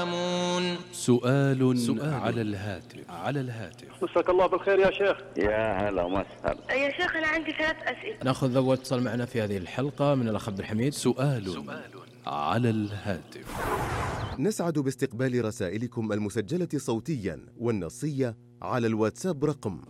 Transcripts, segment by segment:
سؤال على الهاتف. مساك الله بالخير يا شيخ. يا هلا ومسهلا يا شيخ أنا عندي 3 أسئلة. نأخذ أول اتصال معنا في هذه الحلقة من الأخ عبد الحميد. سؤال على الهاتف. نسعد باستقبال رسائلكم المسجلة صوتيا والنصية على الواتساب رقم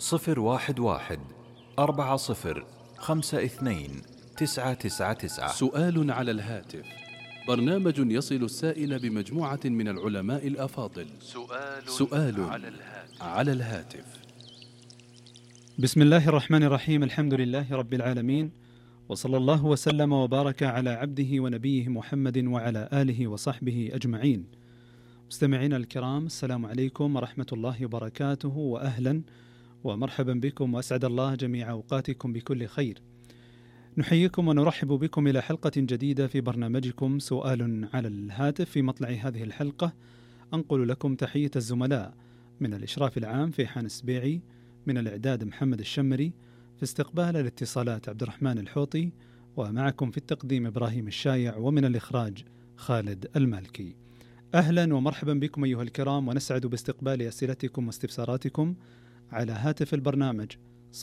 011-40-52-999. سؤال على الهاتف، برنامج يصل السائل بمجموعة من العلماء الأفاضل. سؤال على الهاتف. بسم الله الرحمن الرحيم، الحمد لله رب العالمين، وصلى الله وسلم وبارك على عبده ونبيه محمد وعلى آله وصحبه أجمعين. مستمعينا الكرام، السلام عليكم ورحمة الله وبركاته، وأهلا ومرحبا بكم، وأسعد الله جميع أوقاتكم بكل خير. نحييكم ونرحب بكم إلى حلقة جديدة في برنامجكم سؤال على الهاتف. في مطلع هذه الحلقة أنقل لكم تحية الزملاء من الإشراف العام في حان السبيعي، من الإعداد محمد الشمري، في استقبال الاتصالات عبد الرحمن الحوطي، ومعكم في التقديم إبراهيم الشايع، ومن الإخراج خالد المالكي. أهلا ومرحبا بكم أيها الكرام، ونسعد باستقبال أسئلتكم واستفساراتكم على هاتف البرنامج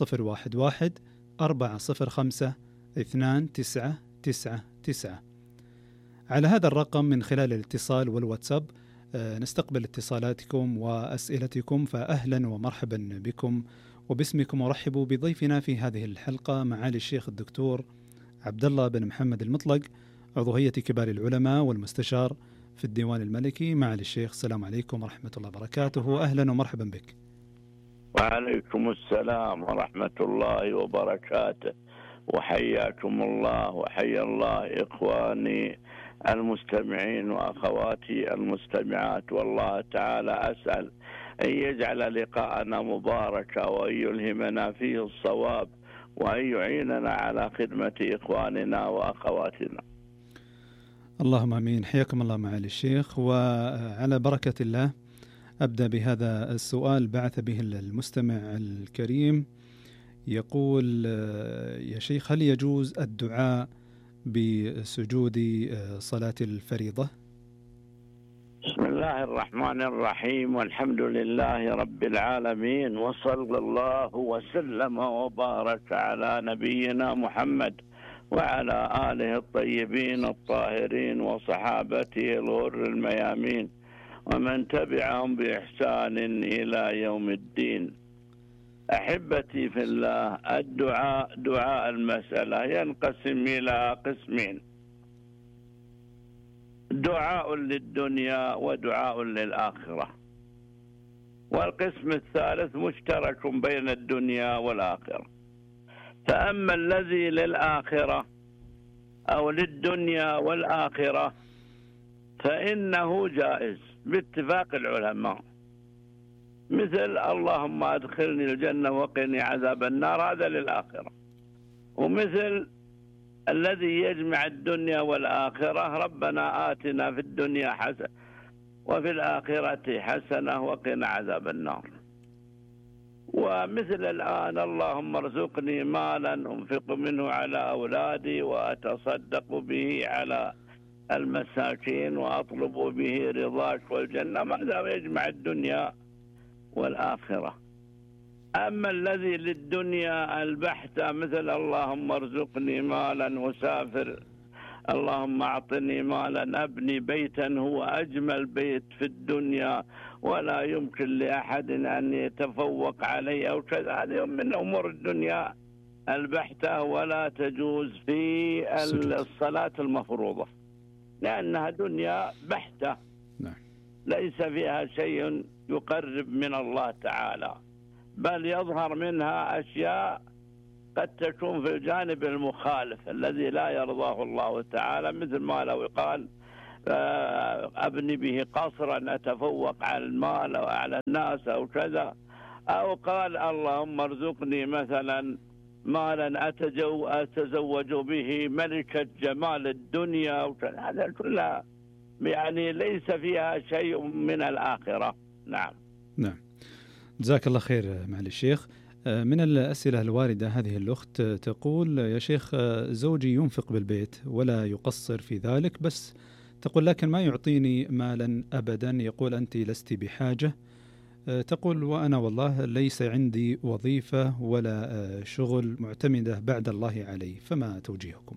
011-405-2999. على هذا الرقم من خلال الاتصال والواتساب نستقبل اتصالاتكم وأسئلتكم، فأهلا ومرحبا بكم، وباسمكم أرحب بضيفنا في هذه الحلقة معالي الشيخ الدكتور عبد الله بن محمد المطلق، عضو هيئة كبار العلماء والمستشار في الديوان الملكي. معالي الشيخ، السلام عليكم ورحمة الله وبركاته، أهلا ومرحبا بك. وعليكم السلام ورحمة الله وبركاته، وحياكم الله وحيا الله إخواني المستمعين وأخواتي المستمعات. والله تعالى أسأل أن يجعل لقاءنا مباركا، وأن يلهمنا فيه الصواب، وأن يعيننا على خدمة إخواننا وأخواتنا. اللهم آمين. حياكم الله معالي الشيخ. وعلى بركة الله أبدأ بهذا السؤال بعث به المستمع الكريم، يقول: يا شيخ، هل يجوز الدعاء بسجود صلاة الفريضة؟ بسم الله الرحمن الرحيم، والحمد لله رب العالمين، وصلى الله وسلم وبارك على نبينا محمد وعلى آله الطيبين الطاهرين وصحابته الغر الميامين ومن تبعهم بإحسان إلى يوم الدين. أحبتي في الله، الدعاء دعاء المسألة ينقسم إلى قسمين: دعاء للدنيا ودعاء للآخرة، والقسم الثالث مشترك بين الدنيا والآخرة. فأما الذي للآخرة أو للدنيا والآخرة فإنه جائز باتفاق العلماء، مثل اللهم أدخلني الجنة وقني عذاب النار، هذا للآخرة. ومثل الذي يجمع الدنيا والآخرة: ربنا آتنا في الدنيا حسنة وفي الآخرة حسنة وقنا عذاب النار. ومثل الآن: اللهم ارزقني مالا أنفق منه على أولادي وأتصدق به على المساكين وأطلب به رضاك والجنة، ماذا يجمع الدنيا والآخرة. أما الذي للدنيا البحتة، مثل اللهم ارزقني مالا أسافر، اللهم أعطني مالا أبني بيتا هو أجمل بيت في الدنيا ولا يمكن لأحد أن يتفوق عليه أو كذا، هذه من أمور الدنيا البحتة، ولا تجوز في الصلاة المفروضة، لأنها دنيا بحتة ليس فيها شيء يقرب من الله تعالى، بل يظهر منها أشياء قد تكون في الجانب المخالف الذي لا يرضاه الله تعالى، مثل ما لو قال أبني به قصرا أتفوق على المال أو على الناس أو كذا، أو قال اللهم ارزقني مثلا مالا أتزوج به ملكة جمال الدنيا، هذا كلها يعني ليس فيها شيء من الآخرة. نعم. جزاك الله خير معالي الشيخ. من الأسئلة الواردة هذه الأخت تقول: يا شيخ، زوجي ينفق بالبيت ولا يقصر في ذلك، بس تقول لكن ما يعطيني مالا أبدا، يقول أنت لست بحاجة. تقول وأنا والله ليس عندي وظيفة ولا شغل معتمدة بعد الله علي، فما توجيهكم؟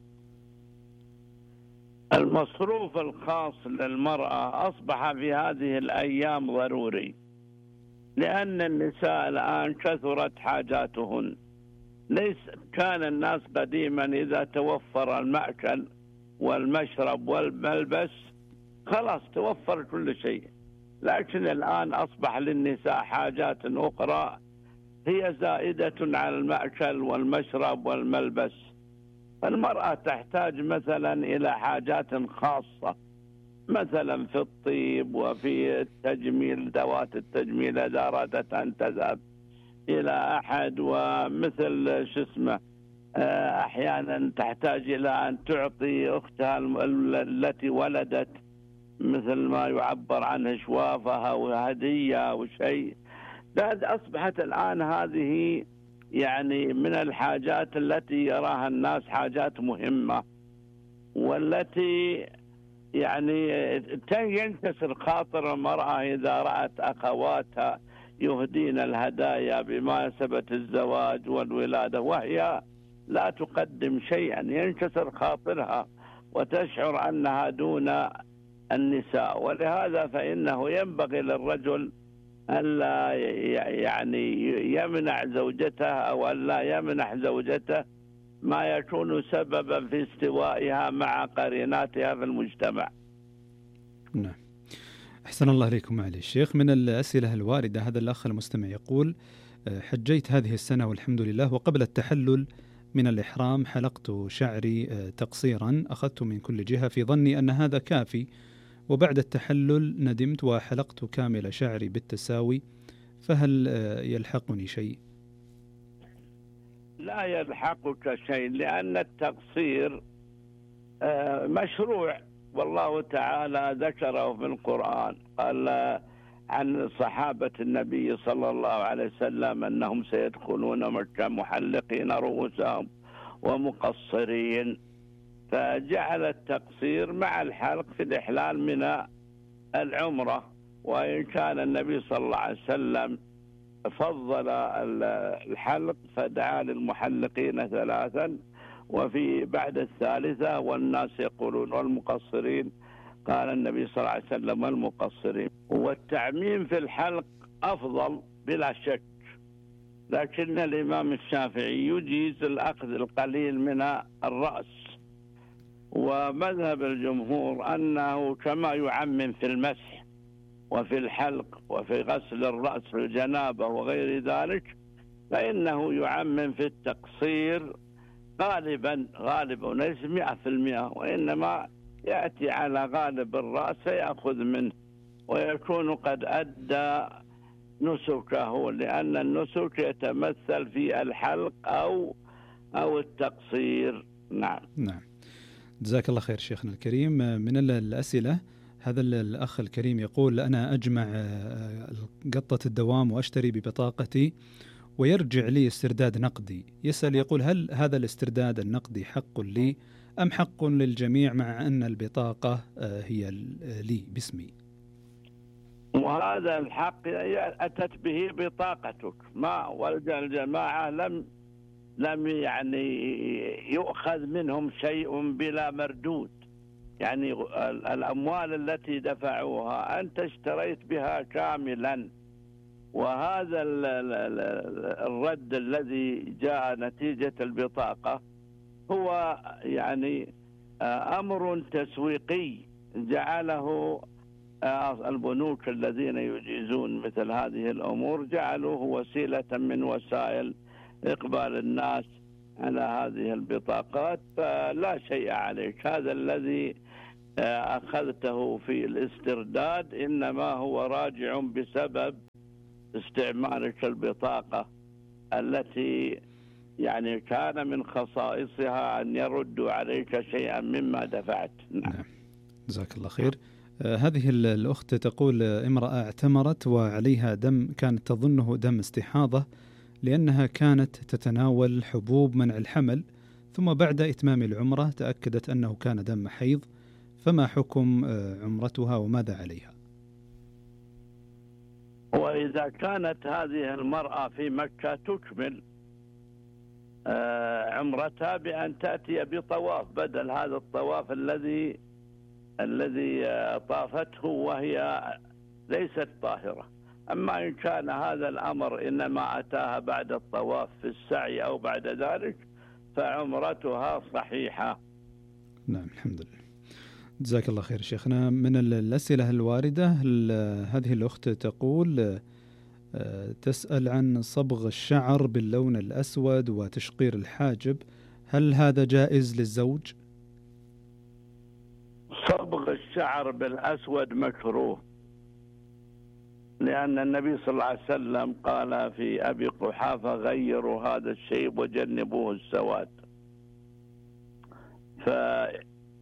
المصروف الخاص للمرأة أصبح في هذه الأيام ضروري، لأن النساء الآن كثرت حاجاتهن. ليس كان الناس قديما إذا توفر المأكل والمشرب والملبس خلاص توفر كل شيء، لكن الآن أصبح للنساء حاجات أخرى هي زائدة على المأكل والمشرب والملبس. المرأة تحتاج مثلا إلى حاجات خاصة، مثلا في الطيب وفي التجميل، ذوات التجميل إذا أرادت أن تذهب إلى أحد، ومثل أحيانا تحتاج إلى أن تعطي أختها التي ولدت مثل ما يعبر عنه شوافها وهدية أو شيء. أصبحت الآن هذه يعني من الحاجات التي يراها الناس حاجات مهمة، والتي يعني ينكسر خاطر المرأة إذا رأت أخواتها يهدين الهدايا بمناسبة الزواج والولادة وهي لا تقدم شيئا، ينكسر خاطرها وتشعر أنها دون النساء. ولهذا فإنه ينبغي للرجل ألا يعني يمنع زوجته أو ألا يمنح زوجته ما يكون سببا في استوائها مع قريناتها في المجتمع. نعم، أحسن الله إليكم معالي الشيخ. من الأسئلة الواردة هذا الأخ المستمع يقول: حجيت هذه السنة والحمد لله، وقبل التحلل من الإحرام حلقت شعري تقصيرا، أخذت من كل جهة في ظني أن هذا كافي، وبعد التحلل ندمت وحلقت كامل شعري بالتساوي، فهل يلحقني شيء؟ لا يلحقك شيء، لأن التقصير مشروع، والله تعالى ذكره في القرآن. قال عن صحابة النبي صلى الله عليه وسلم أنهم سيدخلون مكة محلقين رؤوسهم ومقصرين، فجعل التقصير مع الحلق في الإحلال من العمرة. وإن كان النبي صلى الله عليه وسلم فضل الحلق فدعا للمحلقين ثلاثا، وفي بعد الثالثة والناس يقولون والمقصرين، قال النبي صلى الله عليه وسلم والمقصرين. والتعميم في الحلق أفضل بلا شك، لكن الإمام الشافعي يجيز الأخذ القليل من الرأس، ومذهب الجمهور أنه كما يعمم في المسح وفي الحلق وفي غسل الرأس في الجنابة وغير ذلك، فإنه يعمم في التقصير غالبا وليس 100%، وإنما يأتي على غالب الرأس فيأخذ منه ويكون قد أدى نسكه، لأن النسك يتمثل في الحلق أو التقصير. نعم. جزاك الله خير شيخنا الكريم. من الأسئلة هذا الأخ الكريم يقول: أنا أجمع قطة الدوام وأشتري ببطاقتي ويرجع لي استرداد نقدي. يسأل يقول: هل هذا الاسترداد النقدي حق لي أم حق للجميع مع أن البطاقة هي لي باسمي؟ وهذا الحق أتت به بطاقتك، ما والجماعة لم يعني يؤخذ منهم شيء بلا مردود. يعني الأموال التي دفعوها أنت اشتريت بها كاملا، وهذا الرد الذي جاء نتيجة البطاقة هو يعني أمر تسويقي جعله البنوك الذين يجيزون مثل هذه الأمور، جعلوه وسيلة من وسائل إقبال الناس على هذه البطاقات. فلا شيء عليك، هذا الذي أخذته في الاسترداد إنما هو راجع بسبب استعمالك البطاقة التي يعني كان من خصائصها أن يردوا عليك شيئا مما دفعت. نعم. جزاك الله خير. هذه الأخت تقول: امرأة اعتمرت وعليها دم كانت تظنه دم استحاضة، لأنها كانت تتناول حبوب منع الحمل، ثم بعد إتمام العمرة تأكدت أنه كان دم حيض، فما حكم عمرتها وماذا عليها؟ وإذا كانت هذه المرأة في مكة تكمل عمرتها بأن تأتي بطواف بدل هذا الطواف الذي طافته وهي ليست طاهرة. أما إن كان هذا الأمر إنما أتاها بعد الطواف في السعي أو بعد ذلك فعمرتها صحيحة. نعم الحمد لله. جزاك الله خير شيخنا. من الأسئلة الواردة هذه الأخت تقول تسأل عن صبغ الشعر باللون الأسود وتشقير الحاجب، هل هذا جائز للزوج؟ صبغ الشعر بالأسود مكروه، لأن النبي صلى الله عليه وسلم قال في أبي قحافة غيروا هذا الشيء وجنبوه السواد. فإذا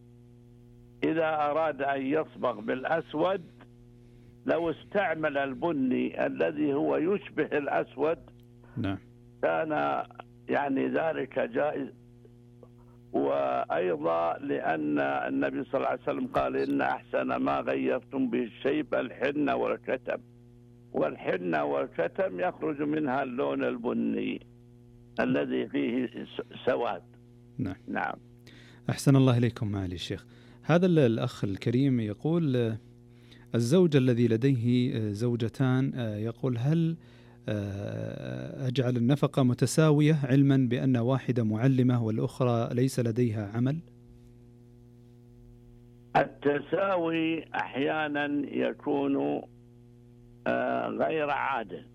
أراد أن يصبغ بالأسود لو استعمل البني الذي هو يشبه الأسود نعم كان يعني ذلك جائز. وأيضا لأن النبي صلى الله عليه وسلم قال إن أحسن ما غيرتم به الشيب الحنة والكتم، والحنة والكتم يخرج منها اللون البني الذي فيه سواد. نعم. أحسن الله إليكم معالي الشيخ. هذا الأخ الكريم يقول الزوج الذي لديه زوجتان يقول هل أجعل النفقة متساوية علما بأن واحدة معلمة والأخرى ليس لديها عمل؟ التساوي أحيانا يكون غير عادل.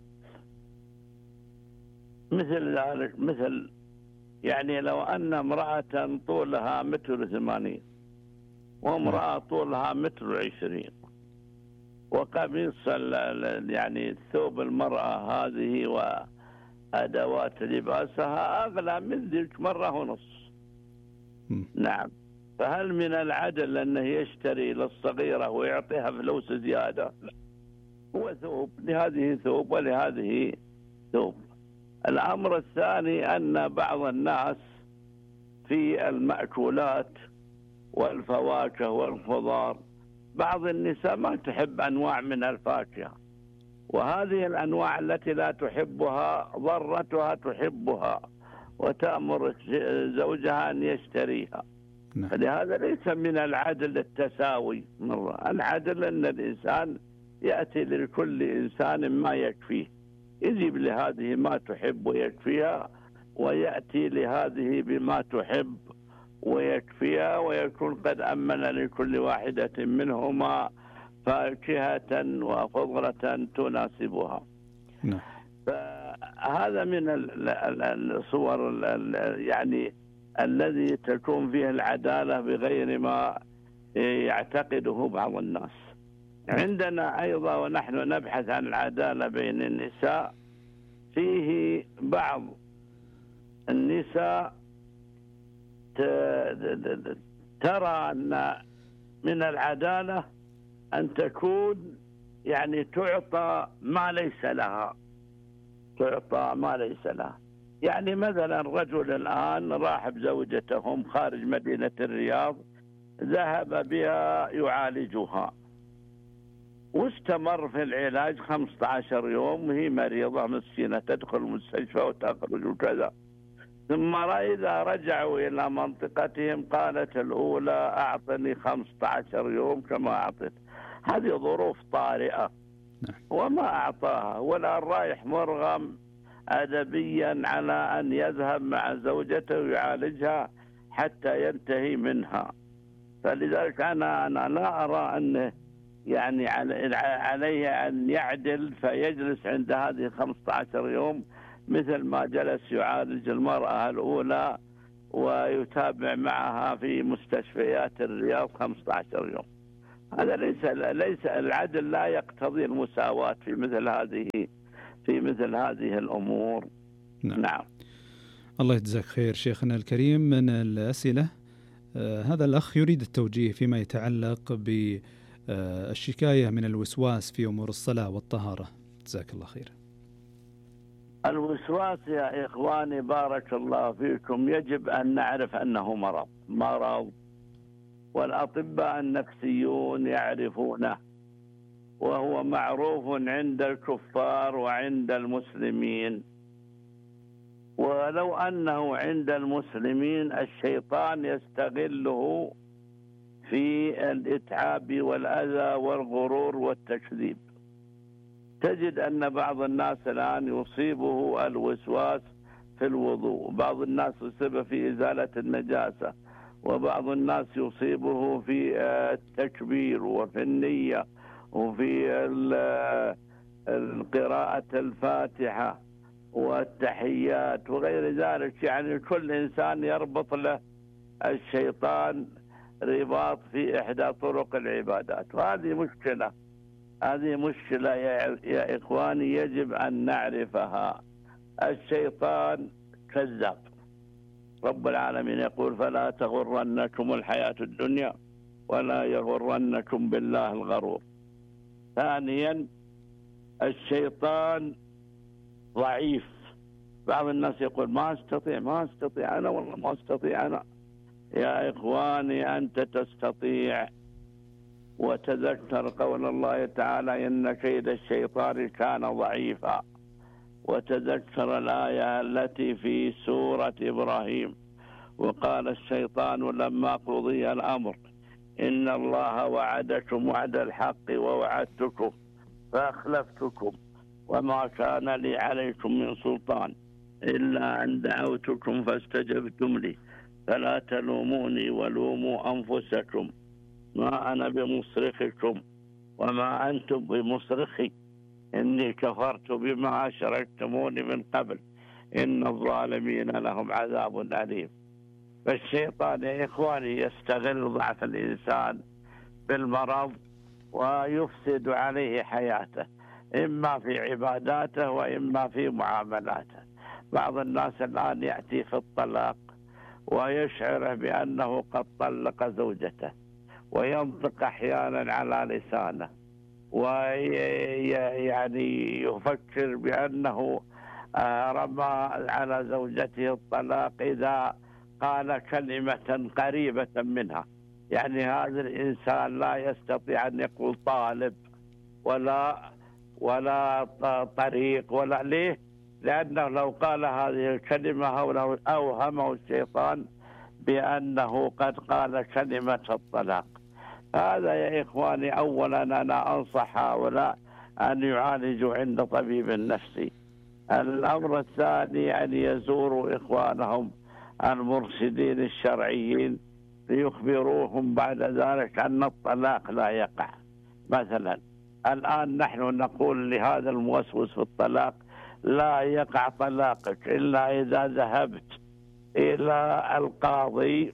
مثل ذلك، مثل يعني لو أن امرأة طولها 1.80 وامرأة طولها 1.20 وقميص يعني ثوب المرأة هذه وأدوات لباسها أغلى من ذلك 1.5 مرة. نعم، فهل من العدل أنه يشتري للصغيرة ويعطيها فلوس زيادة؟ هو ثوب، لهذه ثوب ولهذه ثوب. الأمر الثاني أن بعض الناس في المأكولات والفواكه والخضار بعض النساء ما تحب أنواع من الفاكهة، وهذه الأنواع التي لا تحبها ضرتها تحبها وتأمر زوجها أن يشتريها. فلهذا ليس من العدل التساوي مرة. العدل أن الإنسان يأتي لكل إنسان ما يكفيه، يجيب لهذه ما تحب ويكفيها ويأتي لهذه بما تحب ويكفيها، ويكون قد أمن لكل واحدة منهما فاكهة وخضرة تناسبها. فهذا من الصور يعني الذي تكون فيه العدالة بغير ما يعتقده بعض الناس. عندنا أيضا ونحن نبحث عن العدالة بين النساء، فيه بعض النساء ترى أن من العدالة أن تكون يعني تعطى ما ليس لها، تعطى ما ليس لها. يعني مثلا رجل الآن راح بزوجتهم خارج مدينة الرياض، ذهب بها يعالجها واستمر في العلاج 15 يوم، هي مريضة مسكينة تدخل المستشفى وتخرج وكذا. ثم إذا رجعوا إلى منطقتهم قالت الأولى أعطني 15 يوم كما أعطيت. هذه ظروف طارئة وما أعطاها، ولا رايح مرغم أدبيا على أن يذهب مع زوجته ويعالجها حتى ينتهي منها. فلذلك أنا لا أرى أنه يعني عليه أن يعدل فيجلس عند هذه 15 يوم مثل ما جلس يعالج المرأة الأولى ويتابع معها في مستشفيات الرياض 15 يوم. هذا ليس العدل، لا يقتضي المساواة في مثل هذه الأمور. نعم. الله يجزاك خير شيخنا الكريم. من الأسئلة هذا الأخ يريد التوجيه فيما يتعلق بالشكاية من الوسواس في أمور الصلاة والطهارة. جزاك الله خير. الوسواس يا إخواني بارك الله فيكم يجب أن نعرف أنه مرض والأطباء النفسيون يعرفونه، وهو معروف عند الكفار وعند المسلمين. ولو أنه عند المسلمين الشيطان يستغله في الإتعاب والأذى والغرور والتكذيب. تجد أن بعض الناس الآن يصيبه الوسواس في الوضوء، بعض الناس يصيبه في إزالة النجاسة، وبعض الناس يصيبه في التكبير وفي النية وفي قراءة الفاتحة والتحيات وغير ذلك. يعني كل إنسان يربط له الشيطان رباط في إحدى طرق العبادات، وهذه مشكلة. هذه مشكلة يا إخواني يجب أن نعرفها. الشيطان كذاب. رب العالمين يقول: فلا تغرنكم الحياة الدنيا ولا يغرنكم بالله الغرور. ثانيا، الشيطان ضعيف. بعض الناس يقول: ما استطيع أنا، والله ما استطيع أنا. يا إخواني أنت تستطيع. وتذكر قول الله تعالى: إن كيد الشيطان كان ضعيفا. وتذكر الآية التي في سورة إبراهيم: وقال الشيطان لما قضي الأمر إن الله وعدكم وعد الحق ووعدتكم فأخلفتكم وما كان لي عليكم من سلطان إلا أن دعوتكم فاستجبتم لي فلا تلوموني ولوموا أنفسكم ما أنا بمصرخكم وما أنتم بمصرخي إني كفرت بما أشركتموني من قبل إن الظالمين لهم عذاب أليم. فالشيطان يا إخواني يستغل ضعف الإنسان بالمرض ويفسد عليه حياته، إما في عباداته وإما في معاملاته. بعض الناس الآن يأتي في الطلاق ويشعر بأنه قد طلق زوجته، وينطق أحيانا على لسانه، ويعني يفكر بأنه رمى على زوجته الطلاق إذا قال كلمة قريبة منها. يعني هذا الإنسان لا يستطيع أن يقول طالب ولا طريق ولا ليه، لأنه لو قال هذه الكلمة أوهمه الشيطان بأنه قد قال كلمة الطلاق. هذا يا إخواني أولا أنا أنصح هؤلاء أن يعالجوا عند طبيب نفسي. الأمر الثاني أن يزوروا إخوانهم المرشدين الشرعيين ليخبروهم بعد ذلك أن الطلاق لا يقع. مثلا الآن نحن نقول لهذا الموسوس في الطلاق: لا يقع طلاقك إلا إذا ذهبت إلى القاضي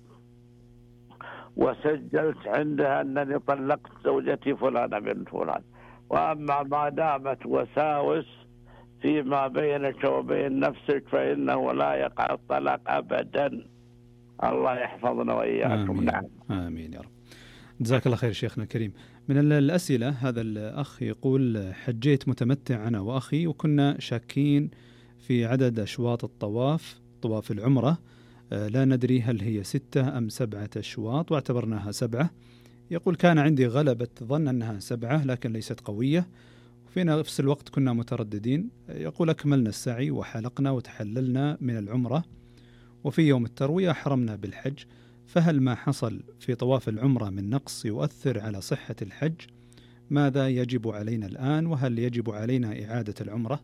وسجلت عندها أنني طلقت زوجتي فلانة بنت فلان. وأما ما دامت وساوس فيما بينك وبين نفسك فإنه لا يقع الطلاق أبدا. الله يحفظنا وإياكم. آمين. نعم. آمين يا رب. جزاك الله خير شيخنا الكريم. من الأسئلة هذا الأخ يقول: حجيت متمتع أنا وأخي وكنا شاكين في عدد أشواط الطواف، طواف العمرة، لا ندري هل هي 6 أم 7 أشواط، واعتبرناها 7. يقول: كان عندي غلبة ظن أنها 7 لكن ليست قوية، وفي نفس الوقت كنا مترددين. يقول: أكملنا السعي وحلقنا وتحللنا من العمرة، وفي يوم التروية حرمنا بالحج، فهل ما حصل في طواف العمرة من نقص يؤثر على صحة الحج؟ ماذا يجب علينا الآن؟ وهل يجب علينا إعادة العمرة؟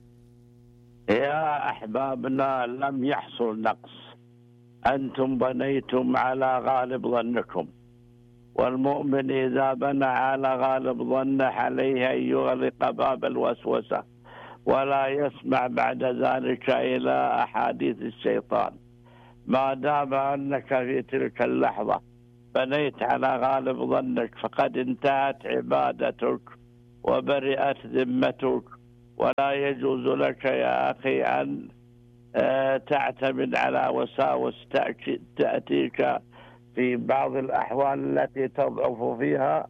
يا أحبابنا لم يحصل نقص، أنتم بنيتم على غالب ظنكم، والمؤمن إذا بنى على غالب ظنه عليه أن يغلق باب الوسوسة ولا يسمع بعد ذلك إلى أحاديث الشيطان. ما دام أنك في تلك اللحظة بنيت على غالب ظنك فقد انتهت عبادتك وبرئت ذمتك، ولا يجوز لك يا أخي أن تعتمد على وساوس تأتيك في بعض الأحوال التي تضعف فيها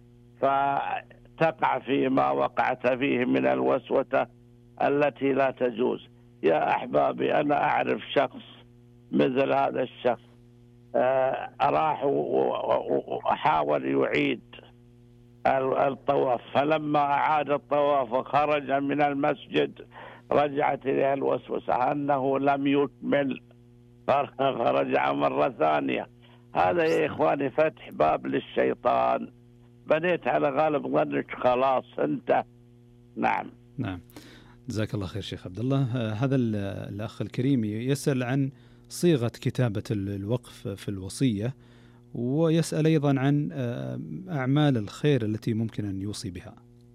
فتقع فيما وقعت فيه من الوسوسة التي لا تجوز. يا أحبابي أنا أعرف شخص مثل هذا الشخص، راح وحاول يعيد الطواف، فلما أعاد الطواف وخرج من المسجد رجعت إليه الوسوسة أنه لم يكمل، فرجع مرة ثانية. هذا يا إخواني فتح باب للشيطان، بنيت على غالب ظنك خلاص انت. نعم جزاك الله خير شيخ عبد الله. هذا الأخ الكريم يسأل عن صيغة كتابة الوقف في الوصية، ويسأل أيضا عن أعمال الخير التي ممكن أن يوصي بها.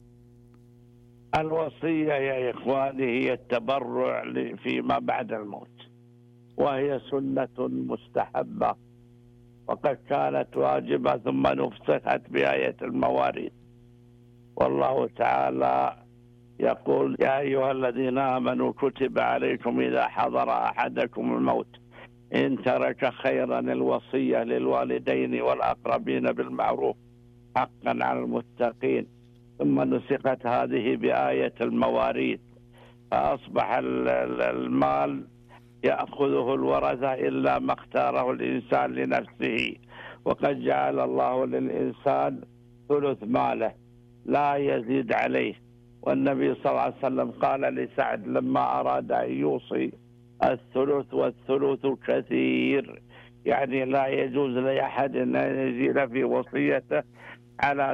الوصية يا إخواني هي التبرع فيما بعد الموت، وهي سنة مستحبة، وقد كانت واجبة ثم نفسخت بآية المواريث. والله تعالى يقول: يا أيها الذين آمنوا كتب عليكم إذا حضر أحدكم الموت إن ترك خيرا الوصية للوالدين والأقربين بالمعروف حقا على المتقين. ثم نسخت هذه بآية المواريث، فأصبح المال يأخذه الورثة إلا ما اختاره الإنسان لنفسه، وقد جعل الله للإنسان ثلث ماله لا يزيد عليه. والنبي صلى الله عليه وسلم قال لسعد لما أراد أن يوصي: الثلث والثلث كثير، يعني لا يجوز لأحد أن يزيد في وصيته على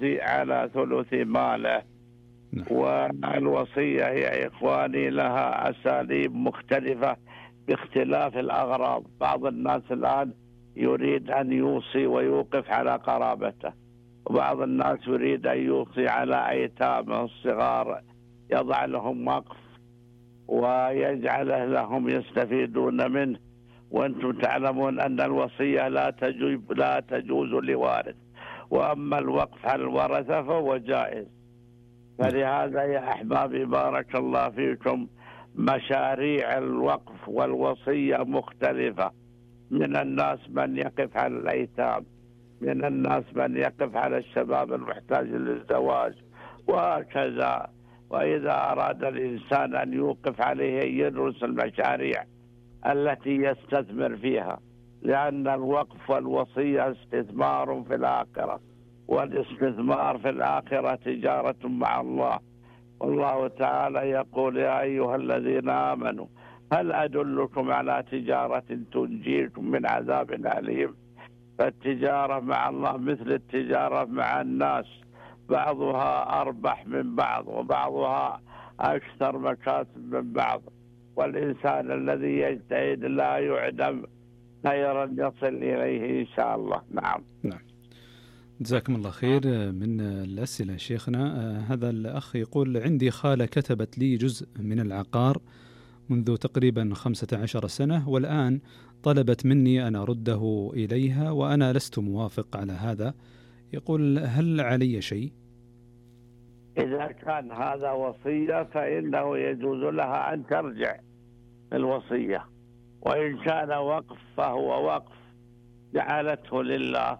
ثلث ماله. والوصية يا إخواني لها أساليب مختلفة باختلاف الأغراض. بعض الناس الآن يريد أن يوصي ويوقف على قرابته، وبعض الناس يريد أن يوصي على أيتامه الصغار، يضع لهم وقف ويجعله لهم يستفيدون منه. وأنتم تعلمون أن الوصية لا تجوز لوارث، وأما الوقف على الورثة فهو جائز. فلهذا يا أحبابي بارك الله فيكم مشاريع الوقف والوصية مختلفة. من الناس من يقف على الأيتام، من الناس من يقف على الشباب المحتاج للزواج، وهكذا. وإذا أراد الإنسان أن يوقف عليه يدرس المشاريع التي يستثمر فيها، لأن الوقف والوصية استثمار في الآخرة، والاستثمار في الآخرة تجارة مع الله. والله تعالى يقول: يا أيها الذين آمنوا هل أدلكم على تجارة تنجيكم من عذاب أليم؟ فالتجارة مع الله مثل التجارة مع الناس، بعضها أربح من بعض وبعضها أكثر مكاسب من بعض، والإنسان الذي يجتهد لا يعدم خيرا يصل إليه إن شاء الله. نعم. جزاكم الله خير. من الأسئلة شيخنا هذا الأخ يقول: عندي خالة كتبت لي جزء من العقار منذ تقريبا 15 سنة، والآن طلبت مني أن أرده إليها وأنا لست موافق على هذا. يقول: هل علي شيء؟ إذا كان هذا وصية فإنه يجوز لها أن ترجع الوصية، وإن كان وقف فهو وقف جعلته لله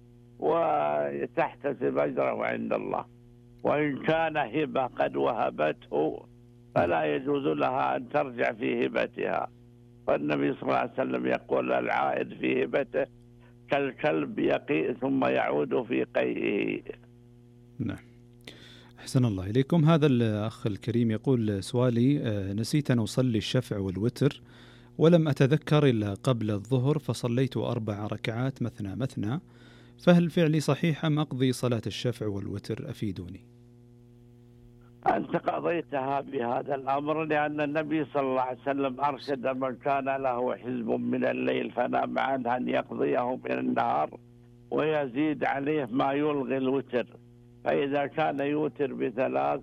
وتحتسب أجره عند الله. وإن كان هبة قد وهبته فلا يجوز لها أن ترجع في هبتها. والنبي صلى الله عليه وسلم يقول: العائد في هبته كالكلب يقيء ثم يعود في قيئه. نعم. أحسن الله إليكم. هذا الأخ الكريم يقول: سؤالي: نسيت أن أصلي الشفع والوتر ولم أتذكر إلا قبل الظهر، فصليت 4 ركعات مثنى، فهل فعلي صحيح أم أقضي صلاة الشفع والوتر؟ أفيدوني. أنت قضيتها بهذا الأمر، لأن النبي صلى الله عليه وسلم أرشد من كان له حزب من الليل فنام عنه أن يقضيه من النهار ويزيد عليه ما يلغي الوتر. فإذا كان يوتر ب3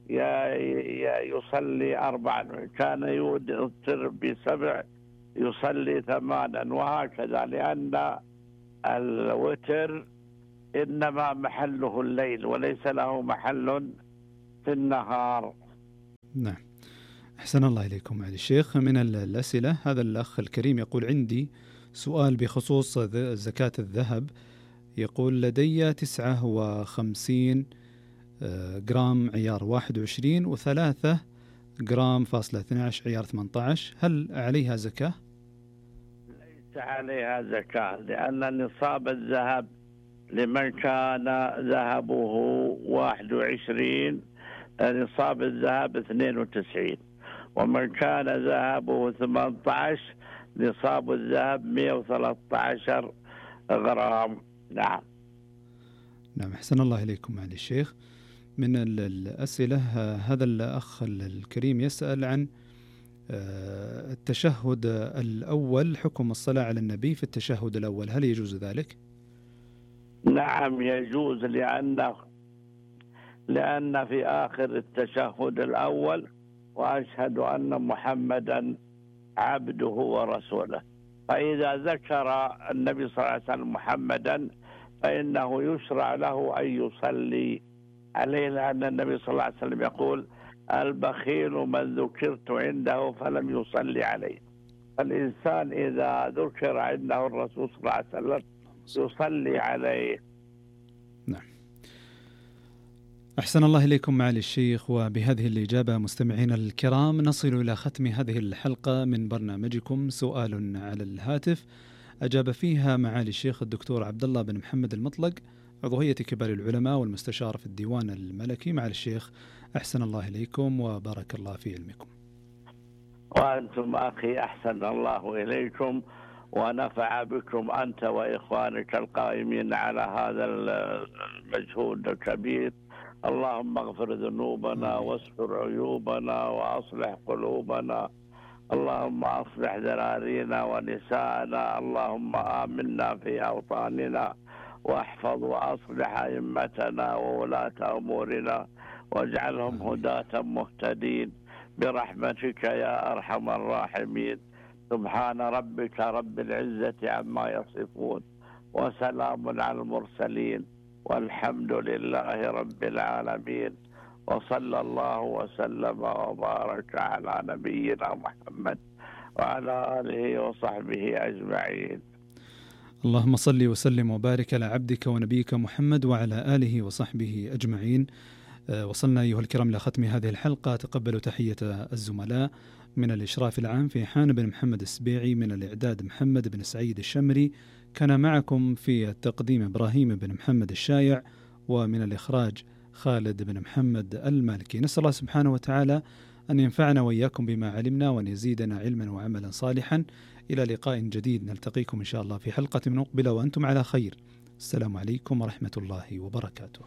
يصلي 4، كان يوتر ب7 يصلي 8، وهكذا، لأن الوتر إنما محله الليل وليس له محل في النهار. نعم. أحسن الله إليكم معالي الشيخ. من الأسئلة هذا الأخ الكريم يقول: عندي سؤال بخصوص زكاة الذهب. يقول: لدي 59 جرام عيار 21 و3 جرام فاصلة 12 عيار 18، هل عليها زكاة؟ ليس ليس عليها زكاة، لأن نصاب الذهب لمن كان ذهبه 21 نصاب الذهب 92، ومن كان ذهبه 18 نصاب الذهب 113 غرام. نعم. نعم، أحسن الله إليكم معالي الشيخ. من الأسئلة هذا الأخ الكريم يسأل عن التشهد الأول، حكم الصلاة على النبي في التشهد الأول، هل يجوز ذلك؟ نعم يجوز، لأن في آخر التشهد الأول وأشهد أن محمدا عبده ورسوله، فإذا ذكر النبي صلى الله عليه وسلم محمدا فإنه يشرع له أن يصلي عليه، لأن النبي صلى الله عليه وسلم يقول: البخيل من ذكرت عنده فلم يصلي عليه. فالإنسان إذا ذكر عنده الرسول صلى الله عليه وسلم يصلي عليه. نعم. أحسن الله إليكم معالي الشيخ. وبهذه الإجابة مستمعين الكرام نصل إلى ختم هذه الحلقة من برنامجكم سؤال على الهاتف، أجاب فيها معالي الشيخ الدكتور عبد الله بن محمد المطلق، عضو هيئة كبار العلماء والمستشار في الديوان الملكي. معالي الشيخ أحسن الله إليكم وبارك الله في علمكم. وأنتم أخي أحسن الله إليكم ونفع بكم أنت وإخوانك القائمين على هذا المجهود الكبير. اللهم اغفر ذنوبنا واستر عيوبنا وأصلح قلوبنا، اللهم أصلح ذرارينا ونساءنا، اللهم آمنا في أوطاننا واحفظ وأصلح أئمتنا وولاة أمورنا واجعلهم هداة مهتدين برحمتك يا أرحم الراحمين. سبحان ربك رب العزة عما يصفون وسلام على المرسلين والحمد لله رب العالمين، وصلى الله وسلم وبارك على نبينا محمد وعلى آله وصحبه أجمعين. اللهم صل وسلم وبارك على عبدك ونبيك محمد وعلى آله وصحبه أجمعين. وصلنا أيها الكرام لختم هذه الحلقة. تقبلوا تحية الزملاء من الإشراف العام في حان بن محمد السبيعي، من الإعداد محمد بن سعيد الشمري، كان معكم في التقديم إبراهيم بن محمد الشايع، ومن الإخراج خالد بن محمد المالكي. نسأل الله سبحانه وتعالى أن ينفعنا وإياكم بما علمنا وأن يزيدنا علما وعملا صالحا. إلى لقاء جديد نلتقيكم إن شاء الله في حلقة مقبلة وأنتم على خير. السلام عليكم ورحمة الله وبركاته.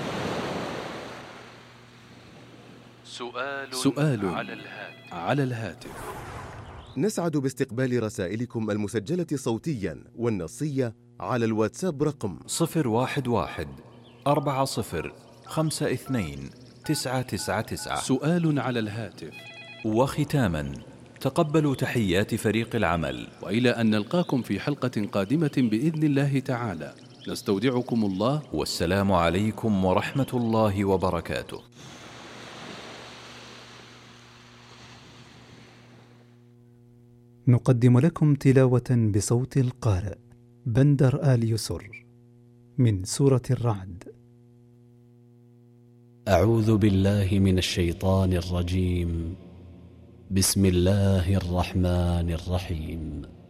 سؤال على الهاتف. نسعد باستقبال رسائلكم المسجلة صوتيا والنصية على الواتساب رقم 011 40 52 999. سؤال على الهاتف. وختاما تقبلوا تحيات فريق العمل، وإلى أن نلقاكم في حلقة قادمة بإذن الله تعالى، نستودعكم الله، والسلام عليكم ورحمة الله وبركاته. نقدم لكم تلاوة بصوت القارئ بندر آل يسر من سورة الرعد. أعوذ بالله من الشيطان الرجيم. بسم الله الرحمن الرحيم.